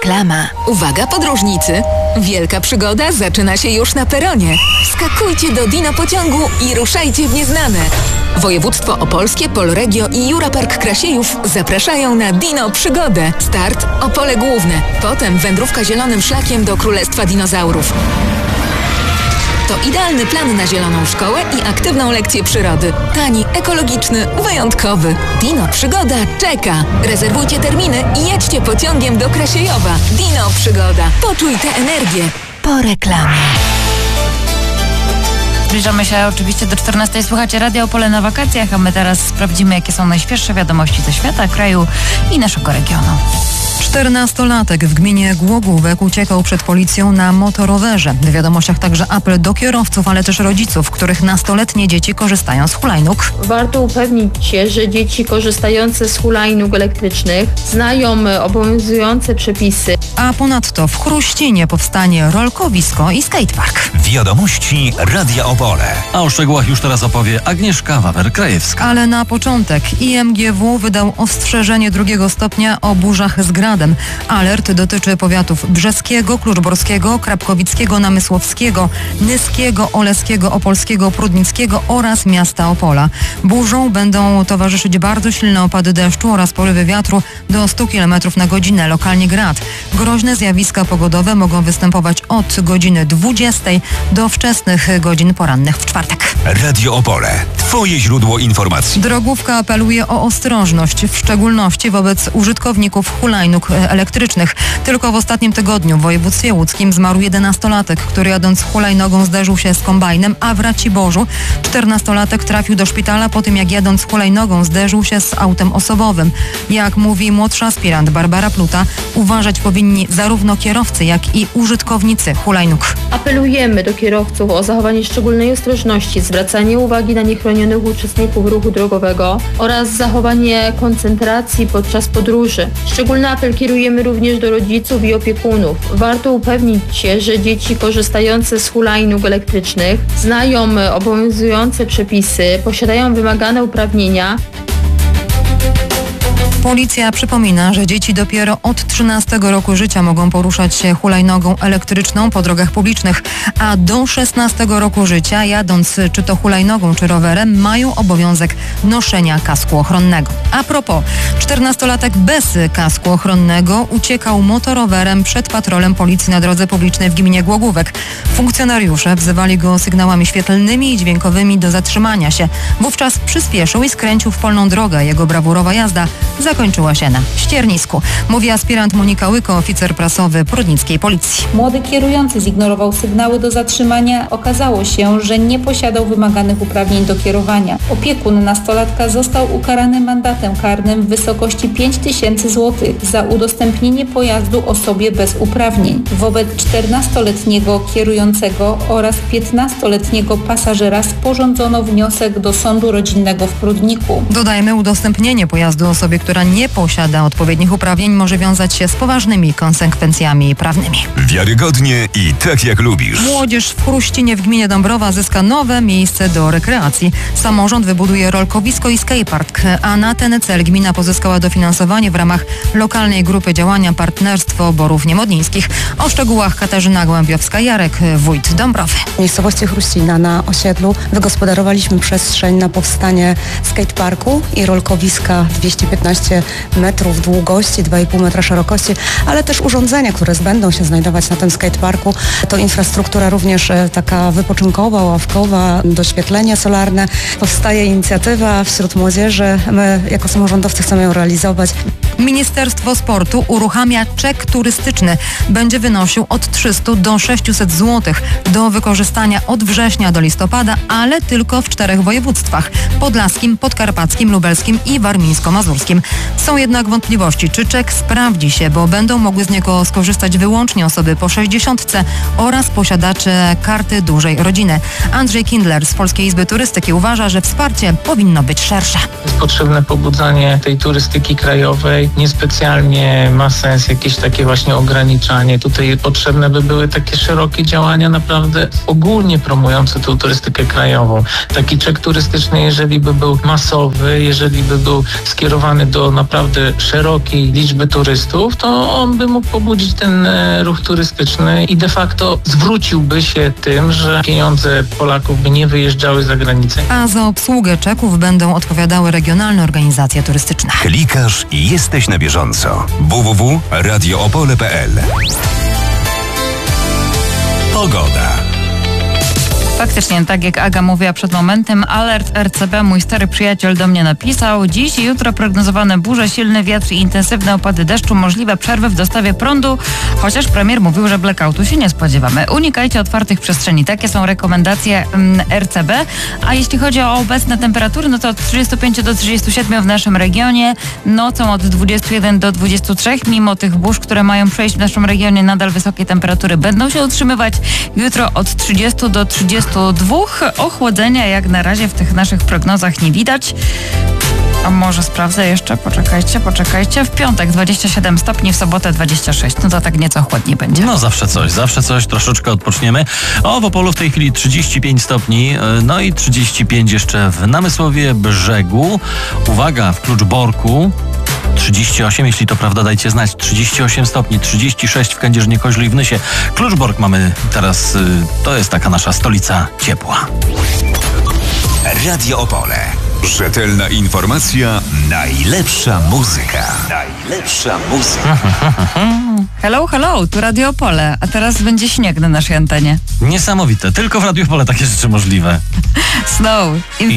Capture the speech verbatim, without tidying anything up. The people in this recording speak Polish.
Reklama. Uwaga podróżnicy! Wielka przygoda zaczyna się już na peronie. Wskakujcie do Dino pociągu i ruszajcie w nieznane. Województwo opolskie, Polregio i Jurapark Krasiejów zapraszają na Dino Przygodę. Start Opole Główne. Potem wędrówka zielonym szlakiem do Królestwa Dinozaurów. To idealny plan na zieloną szkołę i aktywną lekcję przyrody. Tani, ekologiczny, wyjątkowy. Dino Przygoda czeka. Rezerwujcie terminy i jedźcie pociągiem do Krasiejowa. Dino Przygoda. Poczuj tę energię. Po reklamie. Zbliżamy się oczywiście do czternastej. Słuchacie Radia Opole na wakacjach, a my teraz sprawdzimy, jakie są najświeższe wiadomości ze świata, kraju i naszego regionu. czternastolatek w gminie Głogówek uciekał przed policją na motorowerze. W wiadomościach także apel do kierowców, ale też rodziców, których nastoletnie dzieci korzystają z hulajnóg. Warto upewnić się, że dzieci korzystające z hulajnóg elektrycznych znają obowiązujące przepisy. A ponadto w Chruścinie powstanie rolkowisko i skatepark. Wiadomości Radia Opole. A o szczegółach już teraz opowie Agnieszka Wawer-Krajewska. Ale na początek I M G W wydał ostrzeżenie drugiego stopnia o burzach z gradem. Alert dotyczy powiatów brzeskiego, kluczborskiego, krapkowickiego, namysłowskiego, nyskiego, oleskiego, opolskiego, prudnickiego oraz miasta Opola. Burzą będą towarzyszyć bardzo silne opady deszczu oraz porywy wiatru do stu kilometrów na godzinę, lokalnie grad. Groźne zjawiska pogodowe mogą występować od godziny dwudziestej do wczesnych godzin porannych w czwartek. Radio Opole. Twoje źródło informacji. Drogówka apeluje o ostrożność, w szczególności wobec użytkowników hulajnóg elektrycznych. Tylko w ostatnim tygodniu w województwie łódzkim zmarł jedenastolatek, który jadąc hulajnogą zderzył się z kombajnem, a w Raciborzu czternastolatek trafił do szpitala po tym, jak jadąc hulajnogą zderzył się z autem osobowym. Jak mówi młodszy aspirant Barbara Pluta, uważać powinni zarówno kierowcy, jak i użytkownicy hulajnóg. Apelujemy do kierowców o zachowanie szczególnej ostrożności, zwracanie uwagi na niechronionych uczestników ruchu drogowego oraz zachowanie koncentracji podczas podróży. Szczególny apel kierujemy również do rodziców i opiekunów. Warto upewnić się, że dzieci korzystające z hulajnóg elektrycznych znają obowiązujące przepisy, posiadają wymagane uprawnienia. Policja przypomina, że dzieci dopiero od trzynastego roku życia mogą poruszać się hulajnogą elektryczną po drogach publicznych, a do szesnastego roku życia, jadąc czy to hulajnogą, czy rowerem, mają obowiązek noszenia kasku ochronnego. A propos, czternastolatek bez kasku ochronnego uciekał motorowerem przed patrolem policji na drodze publicznej w gminie Głogówek. Funkcjonariusze wzywali go sygnałami świetlnymi i dźwiękowymi do zatrzymania się. Wówczas przyspieszył i skręcił w polną drogę. Jego brawurowa jazda zakończyła się na ściernisku. Mówi aspirant Monika Łyko, oficer prasowy prudnickiej policji. Młody kierujący zignorował sygnały do zatrzymania. Okazało się, że nie posiadał wymaganych uprawnień do kierowania. Opiekun nastolatka został ukarany mandatem karnym w wysokości pięć tysięcy złotych za udostępnienie pojazdu osobie bez uprawnień. Wobec czternastoletniego kierującego oraz piętnastoletniego pasażera sporządzono wniosek do sądu rodzinnego w Prudniku. Dodajmy, udostępnienie pojazdu osobie, która nie posiada odpowiednich uprawnień, może wiązać się z poważnymi konsekwencjami prawnymi. Wiarygodnie i tak jak lubisz. Młodzież w Chruścinie w gminie Dąbrowa zyska nowe miejsce do rekreacji. Samorząd wybuduje rolkowisko i skatepark, a na ten cel gmina pozyskała dofinansowanie w ramach lokalnej grupy działania Partnerstwo Borów Niemodlińskich. O szczegółach Katarzyna Gołębiowska-Jarek, wójt Dąbrowy. W miejscowości Chruścina na osiedlu wygospodarowaliśmy przestrzeń na powstanie skateparku i rolkowiska dwieście piętnaście metrów długości, dwa i pół metra szerokości, ale też urządzenia, które będą się znajdować na tym skateparku. To infrastruktura również taka wypoczynkowa, ławkowa, doświetlenie solarne. Powstaje inicjatywa wśród młodzieży. My jako samorządowcy chcemy ją realizować. Ministerstwo Sportu uruchamia czek turystyczny. Będzie wynosił od trzystu do sześciuset złotych do wykorzystania od września do listopada, ale tylko w czterech województwach: podlaskim, podkarpackim, lubelskim i warmińsko-mazurskim. Są jednak wątpliwości, czy czek sprawdzi się, bo będą mogły z niego skorzystać wyłącznie osoby po sześćdziesiątce oraz posiadacze karty dużej rodziny. Andrzej Kindler z Polskiej Izby Turystyki uważa, że wsparcie powinno być szersze. Jest potrzebne pobudzanie tej turystyki krajowej. tutaj niespecjalnie ma sens jakieś takie właśnie ograniczanie. Tutaj potrzebne by były takie szerokie działania naprawdę ogólnie promujące tą turystykę krajową. Taki czek turystyczny, jeżeli by był masowy, jeżeli by był skierowany do naprawdę szerokiej liczby turystów, to on by mógł pobudzić ten e, ruch turystyczny i de facto zwróciłby się tym, że pieniądze Polaków by nie wyjeżdżały za granicę. A za obsługę czeków będą odpowiadały regionalne organizacje turystyczne. Klikasz i jesteś na bieżąco. w w w kropka radio opole kropka p l. Pogoda. Faktycznie, tak jak Aga mówiła przed momentem, alert R C B, mój stary przyjaciel do mnie napisał. Dziś i jutro prognozowane burze, silny wiatr i intensywne opady deszczu, możliwe przerwy w dostawie prądu, chociaż premier mówił, że blackoutu się nie spodziewamy. Unikajcie otwartych przestrzeni. Takie są rekomendacje mm, R C B. A jeśli chodzi o obecne temperatury, no to od trzydziestu pięciu do trzydziestu siedmiu w naszym regionie, nocą od dwudziestu jeden do dwudziestu trzech. Mimo tych burz, które mają przejść w naszym regionie, nadal wysokie temperatury będą się utrzymywać. Jutro od trzydziestu do trzydziestu dwóch. Ochłodzenia jak na razie w tych naszych prognozach nie widać. A może sprawdzę jeszcze? Poczekajcie, poczekajcie. W piątek dwadzieścia siedem stopni, w sobotę dwadzieścia sześć. No to tak nieco chłodniej będzie. No zawsze coś, zawsze coś, troszeczkę odpoczniemy. O, w Opolu w tej chwili trzydzieści pięć stopni, no i trzydzieści pięć jeszcze w Namysłowie Brzegu. Uwaga, w Kluczborku trzydzieści osiem, jeśli to prawda, dajcie znać. trzydzieści osiem stopni, trzydzieści sześć w Kędzierzynie-Koźlu i w Nysie. Kluczbork mamy teraz, to jest taka nasza stolica ciepła. Radio Opole. Rzetelna informacja, najlepsza muzyka. Najlepsza muzyka. Hello, hello, tu Radio Opole, a teraz będzie śnieg na naszej antenie. Niesamowite, tylko w Radiu Opole takie rzeczy możliwe. Snow.